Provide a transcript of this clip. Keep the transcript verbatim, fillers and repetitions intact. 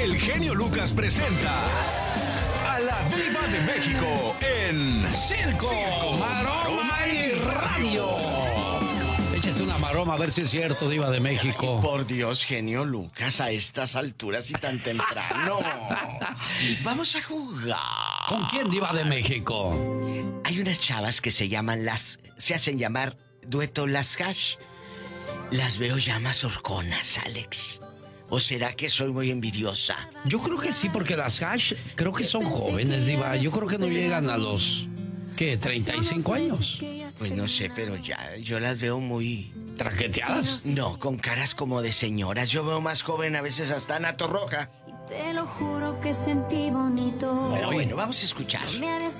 el genio Lucas presenta a la Diva de México en Circo, Circo Maroma y Radio. Échese una maroma a ver si es cierto, Diva de México. Ay, por Dios, genio Lucas, a estas alturas y tan temprano. Vamos a jugar. ¿Con quién, Diva de México? Hay unas chavas que se llaman las... Se hacen llamar dueto Las Hash. Las veo ya más horconas, Alex. ¿O será que soy muy envidiosa? Yo creo que sí, porque las Hash creo que son jóvenes, Diva. Yo creo que no llegan a los... ¿Qué? ¿treinta y cinco años? Pues no sé, pero ya, yo las veo muy... ¿Traqueteadas? No, con caras como de señoras. Yo veo más joven a veces hasta Ana Torroja. Te lo juro que sentí bonito. Pero bueno, vamos a escuchar.